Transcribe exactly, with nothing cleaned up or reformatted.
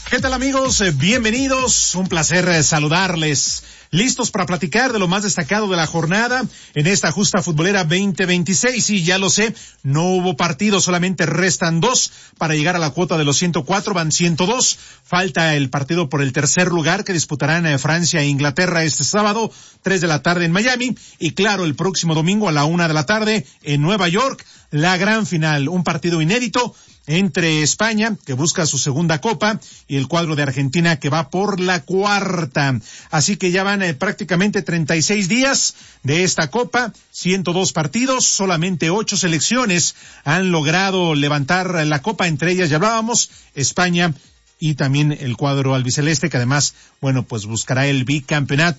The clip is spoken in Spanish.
¿Qué tal, amigos? Bienvenidos, un placer saludarles. Listos para platicar de lo más destacado de la jornada en esta justa futbolera veinte veintiséis. Y ya lo sé, no hubo partido, solamente restan dos para llegar a la cuota de los ciento cuatro, van ciento dos. Falta el partido por el tercer lugar que disputarán Francia e Inglaterra este sábado, tres de la tarde en Miami. Y claro, el próximo domingo a la una de la tarde en Nueva York, la gran final, un partido inédito entre España, que busca su segunda copa, y el cuadro de Argentina, que va por la cuarta. Así que ya van eh, prácticamente treinta y seis días de esta copa, ciento dos partidos, solamente ocho selecciones han logrado levantar la copa, entre ellas ya hablábamos, España y también el cuadro albiceleste, que además, bueno, pues buscará el bicampeonato.